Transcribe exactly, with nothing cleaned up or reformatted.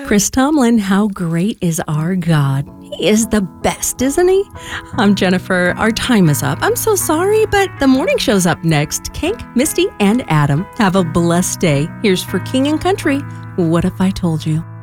Chris Tomlin, how great is our God? He is the best, isn't he? I'm Jennifer. Our time is up. I'm so sorry, but the morning show's up next. Kink, Misty, and Adam. Have a blessed day. Here's for King and Country. What if I told you?